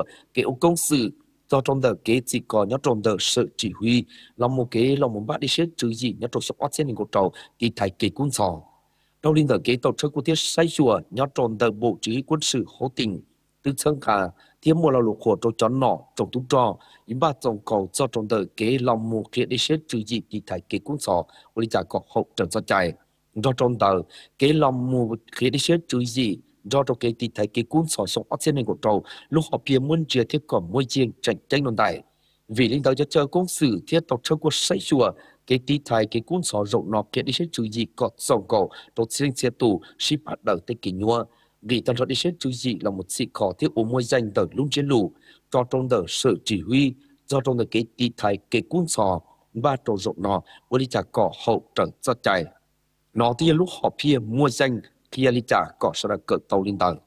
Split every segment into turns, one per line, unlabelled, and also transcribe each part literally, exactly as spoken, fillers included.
cái ông công sự cho trong đời cái chỉ có nhớ trong đời sự chỉ huy là một cái là một bát đi xét chữ gì nhớ trong shop trên của trâu cái thái cái quân sò đâu liên đời cái tổ chức của thiết sai chùa nhớ trong đời bộ chỉ quân sự hỗ tình từ chân cả thiên mua là lục hồ trong chón nọ trong tung trò những ba trong cầu cho trong đời cái lòng một cái đi xét chữ gì cái thái cái quân sò của đi trả có hậu trận cho chạy do trong đời cái lòng một cái đi xét chữ gì do trong cái thì thấy cái cuốn sổ sống ở trên này của trâu lúc họ kia muốn chia thiết còn môi chiên tranh tranh đồn đại vì linh đạo cho chơi công sự thiết tộc chơi của say chùa cái tí thấy cái cuốn sổ rộng nọ kia đi xét chữ gì có sòng cầu tổ sinh xe tù ship bắt đầu tới kỳ nhua vì tần đi xét chữ gì là một sự khó thiết ốm môi danh đời luôn chiến lù cho trong đời sự chỉ huy do trong đời cái tí thấy cái cuốn sổ ba trâu rộng nọ với đi trả cỏ hậu trận cho chạy nó thì lúc họ kia mua danh khi lý trả có sẽ là cỡ tàu linh tầng.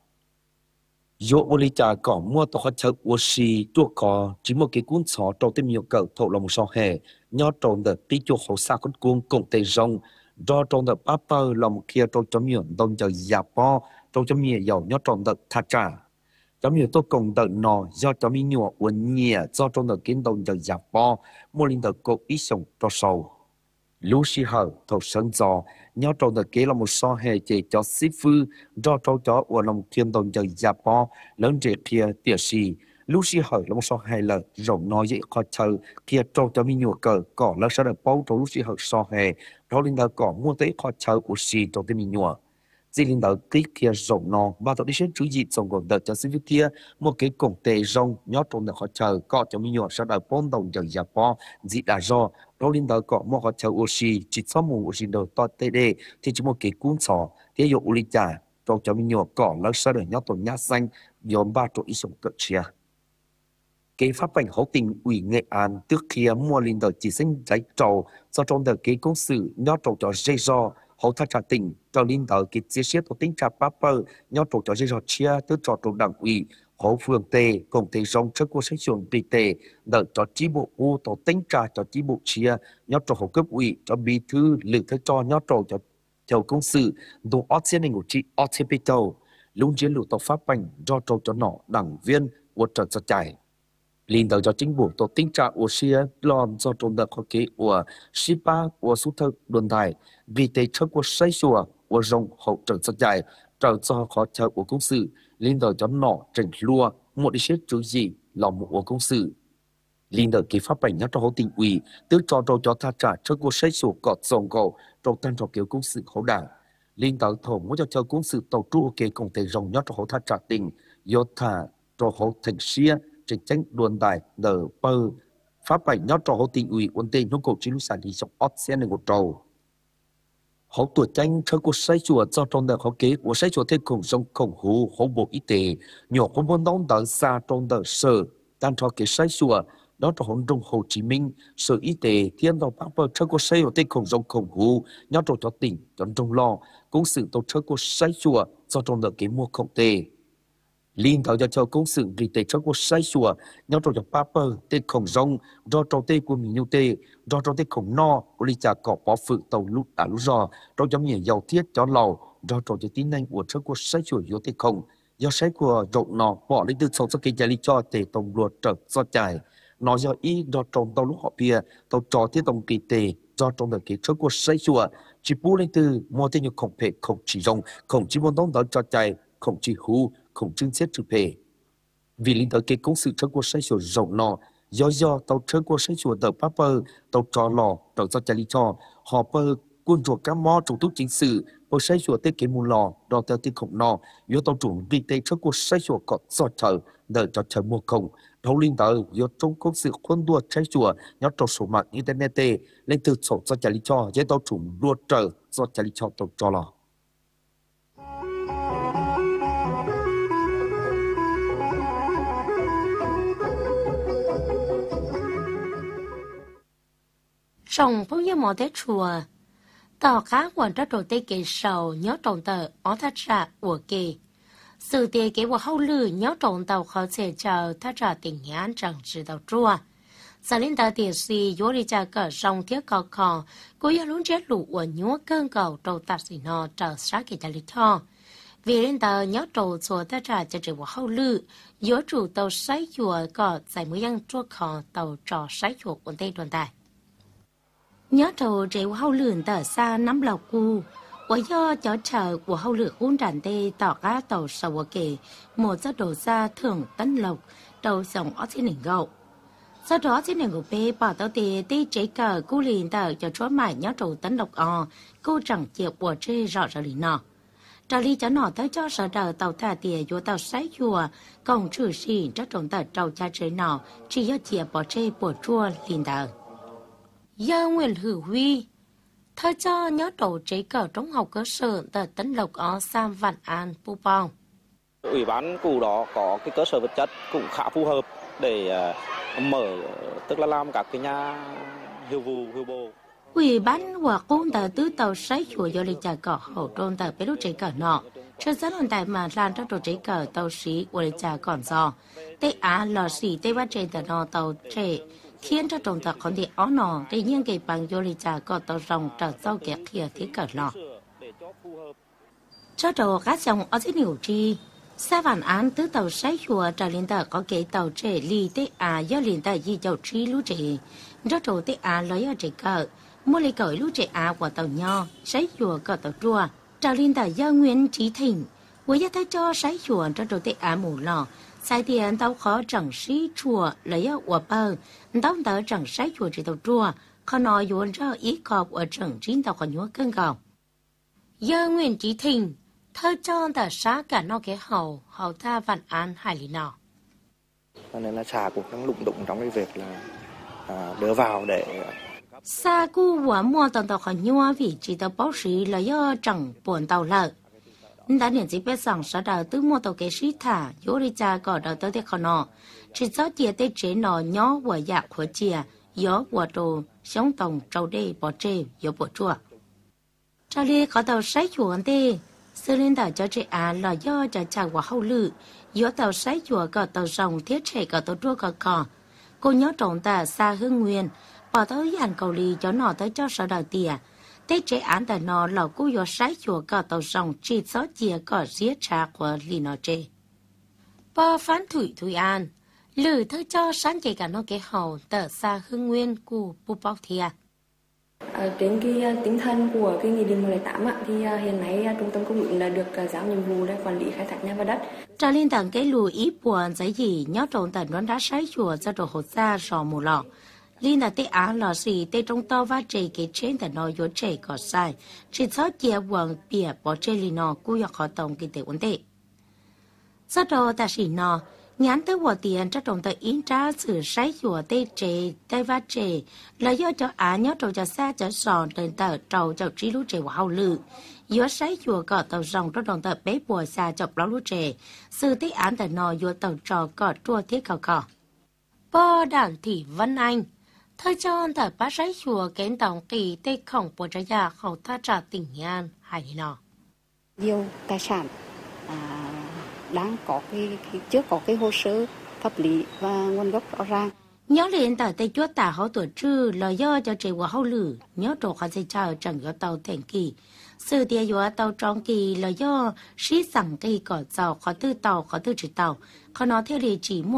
Dẫu ô lý trả có mua tàu khách chất ô xì tuột có chỉ một cái cuốn sổ trâu tìm nhiều cỡ thổ lòng sò hè nhớ trâu đợt tí chỗ hậu xa con cuốn cùng tề rong do trâu đợt bắp bơ lòng kia trâu chấm miệng đồng giờ giả po trâu chấm miệng dầu nhớ trâu đợt thà trả chấm miệng tôi cùng đợt nọ do chấm miệng nhọ uốn nhẹ do trâu đợt kiến đồng giờ giả po mua linh đợt cột ít sống cho sầu lũ sĩ hở thầu sân gió nhớ trong đời kế là một so hệ chế cho sĩ phu do trâu chó của lòng thiên đồng giờ giả po lớn trẻ kia tiệt sĩ lũ sĩ hở là một so hệ là rộng nói dễ khó chờ kia trâu cho mình nhựa cờ cỏ là sẽ được bao trâu lũ sĩ hở so hệ đó linh đạo cỏ mua tế khó chờ của sĩ trâu tới mình nhựa chỉ linh đạo kích kia rộng nó và tôi đi xem chú gì trong cuộc đời cho sĩ phu kia một cái cổng tề rong nhớ trong đời khó chờ cỏ cho mình nhựa sẽ được bao đồng giờ giả po dị đã do đó linh đạo có một cái châu oxy chỉ số một oxy đầu to tê đê thì chỉ một cái cuốn sọ thì dụ linh trả trong cho mình nhỏ cỏ lớn sẽ được nhóc tổn nhát xanh nhóm ba chỗ ít sống cỡ chia cái pháp bệnh hậu tình ủy nghệ an trước khi mua linh đạo chỉ sinh giấy trầu do trong đời cái công sự nhóc trầu cho dây do hậu thắt trả tình cho linh đạo cái chia sẻ tổ tính trả paper nhóc trầu cho dây do chia tức cho trầu đảng ủy hậu phường tề cùng tề rong trước của sách trường tề tề đợi cho chi bộ u tổ tính trả cho chi bộ chia nhớ cho hậu cấp ủy cho bí thư lựa thế cho nhớ cho cho cho công sự đồ ớt xe này của chị ớt xe bê tàu luôn chiến lược tổ pháp bành do trâu cho nọ đảng viên của trận cho chạy liên đầu cho chính phủ tổ tính trả của xia lon do trâu đợt khó kế của shipa của số thực đồn đài vì thế trước của say chùa của rồng hậu trận cho chạy trở cho khó chờ của công sự liên đầu cho nọ trần lua một đi xét chú gì lòng một của công sự liên đợt ký pháp bệnh nhắc cho hậu tình ủy tức cho trâu cho tha trả trước của sách sổ cọt sòng cầu trâu tan cho kiểu công sự hậu đảng liên đợt thổ muốn cho chờ công sự tàu tru ok cùng thể rồng nhắc cho hậu tha trả tình do thả cho hậu thành xia trên tranh đồn đại đờ pơ pháp bệnh nhắc cho hậu tình ủy ổn định nông cầu chính sản thì trong ót xe này của trâu hậu tuổi tranh trước của sách chùa cho trong đợt hậu kế của sách chùa thêm cùng trong khổng hữu hậu bộ y tế nhỏ không muốn đón đợt xa trong đợt sở tan cho cái sách chùa đó là hồn trong Hồ Chí Minh sở y tế thiên đạo bắc bờ trước của xây ở tây khổng rộng khổng hữu nhớ cho cho tỉnh chọn trong lo cũng sự tổ chức của xây chùa do trong đợt cái mua khổng tề liên thảo cho cho cũng sự vì tây trước của xây chùa nhớ cho cho bắc bờ tây khổng rộng do trong tây của mình nhiêu tây do trong tây khổng no của lý trà cỏ bỏ phự tàu lút đã lút giò trong trong nhiều giàu thiết cho lầu do trong cho tín anh của trước của xây chùa do tây khổng do xây của rộng nọ bỏ lên từ sâu cho cái gia lý cho tề tổng luật trở do chạy nói do ý do trong tàu lúc họ bia tàu trò thiết tổng kỳ tề do trong đời kế trước của xây chùa chỉ bù lên từ mua tên nhiều khổng phệ khổng chỉ rồng khổng chỉ muốn đón đón cho chạy khổng chỉ hú khổng trưng xét trừ phệ vì linh tới kế công sự trước của xây chùa rộng nọ do do tàu trước của xây chùa tàu paper tàu trò lò tàu do chạy lý cho họ bơ quân ruột cá mò chủ túc chính sự bộ xây chùa tết kế mù lò đo theo tiếng khổng nọ yếu tàu chủ vì tây trước của xây chùa có do chờ đợi cho chờ mua khổng thấu linh tới do trong công sự quân đua xây chùa nhớ trong số mạng internet lên từ sổ do chạy lý cho dễ tàu chủ đua chờ do chạy lý cho tàu cho lò
Trong phố như mỏ thế chùa tàu cá quần ra trổ tây kế sầu nhớ trộn tờ ó thắt trả của kì sự tê kế của hậu lử nhớ trộn tàu khó sẽ chờ thắt trả tình nhãn chẳng chỉ tàu chua giờ lên tờ tiền si dỗ đi trả cỡ sông thiết cò cò cô yêu luôn chết lũ của nhúa cơn cầu trâu tạt xỉ nọ trở sát kỳ trả lý cho vì lên tờ nhớ trầu chùa ta trả cho chữ của hậu lư yếu chủ tàu sái chùa có giải mới dân chua khó tàu trò sái chùa của tây đoàn tài nhớ trầu chữ của hậu lư tờ xa nắm lọc cu của do cháu chờ của hậu lư cuốn tràn tê tỏ cá tàu sầu kề một giấc đồ ra thường tấn lộc tàu dòng ở trên đỉnh gậu sau đó trên đỉnh của bê bỏ tàu tê tê chế cờ cu liền tờ cho chó mải nhớ trầu tấn lộc o cô chẳng chịu của chê rõ rõ lì nọ trả lý cho nó tới cho sở đờ tàu thả tìa vô tàu sái chùa còn trừ xì cho trộn tờ trâu cha chế nọ chỉ do chìa bỏ chê bỏ chua liền tờ do Nguyễn Hữu Huy thơ cho nhớ tổ chế cờ trung học cơ sở tờ Tấn Lộc ở Sam Vạn An Pu Pong.
Ủy ban cụ đó có cái cơ sở vật chất cũng khá phù hợp để uh, mở tức là làm các cái nhà hiệu vụ hiệu bộ.
Ủy ban hòa công tờ tứ tàu sái chùa do lịch trả cỏ hậu trôn tờ bế đô chế cờ nọ cho dẫn hồn tại mà lan cho tổ chế cờ tàu sĩ của lịch trả còn do tê á lò xỉ tê bắt trên tờ nọ tàu trẻ khiến cho trồng tờ còn địa ó nọ để nhiên kể bằng do lịch trả có tàu rồng trở sau kẹt kia thiết cờ nọ cho đồ các dòng ở dưới nhiều chi Sa Vạn An tứ tàu sái chùa trở lên tờ có kế tàu trẻ lì tê á do liền tờ di dầu trí lũ trẻ cho đồ tê á lấy ở chế cờ mua lấy cởi lũ trẻ á của tàu nho sái chùa cờ tàu chùa trở lên tờ do Nguyễn Trí Thịnh với giá thái cho sái chùa cho đồ tê á mù lò sai tiền tàu khó chẳng sĩ chùa lấy ở của bờ tàu tờ chẳng sái chùa chỉ tàu chùa khó nói dồn ra ý cọp ở chẳng chín tàu khó nhúa cơn gạo do Nguyễn Trí Thịnh thơ cho tờ xã cả nó kế hậu hậu tha Vạn An hải lý nọ
nên là xã cũng đang lụng đụng trong cái việc là à, đưa vào để
Sa cu của mua tàu tàu khó nhúa vì chỉ tàu báo sĩ là do chẳng buồn tàu lợ đã nhận chỉ biết rằng xã đào từ mua tàu kế sĩ thả yếu đi cha có đào tới thế khó nọ chỉ giáo chia tế chế nọ nhỏ của dạ của chia yếu của đồ sống tổng trâu đê bỏ trê yếu bỏ chua trả lý có tàu sái chùa tê sư lên tàu cho trẻ á là do cho cha của hậu lự yếu tàu sái chùa có tàu rồng thiết trẻ có tàu chua có cỏ cô nhớ trọng tà xa hương nguyên bỏ tới dàn cầu lì cho nó tới cho sở đào tìa tết chế án tại nó là cô yếu sái chùa có tàu rồng chỉ gió chia có giết trả của lì nó chê bà phán thủy thủy an lử thơ cho sáng kể cả nó kế hậu tờ xa hương nguyên của bù bóc thìa.
À, trên cái tinh thần của cái nghị định một không tám ạ, thì uh, hiện nay uh, trung tâm công ứng là được uh, giao nhiệm vụ để quản lý khai thác nhà và đất.
Trả liên tặng cái lùi ý buồn giấy gì nhớ trộn tận đoán đá sái chùa ra đồ hột ra sò mù lọ. Liên là tê á lò xì tê trong to và trề cái trên tận nó yếu trề có sai. Chỉ cho chia quần bìa bỏ trề lì nó cú dọc khó tổng kinh tế ổn tệ. Sau đó ta xì nó nhắn tới của tiền cho trồng tới in ra sự sái chùa tê trề tê va trề là do cho á nhớ trầu cho xa cho sòn tên tờ trầu cho trí lũ trề của hậu lự do sái chùa có tàu rồng cho trồng tờ bế bùa xa chọc láo lũ trề sự tích án tờ nò do tàu trò có chua thiết cao cỏ bò đảng thị Vân Anh thơ cho tờ bá sái chùa kén tổng kỳ tê khổng bộ trả gia khẩu tha trả tỉnh An hay nọ
nhiều tài sản à, đang có cái, cái chưa có cái hồ sơ pháp lý và nguồn gốc rõ ràng.
Nhớ lên tờ tây chúa tả hậu tuổi trư là do cho trẻ của hậu lử nhớ trổ khó dây chờ chẳng có tàu thành kỳ sự tia của tàu trong kỳ là do sĩ sẵn kỳ có tàu khó tư tàu khó tư chỉ tàu khó nó theo lý chỉ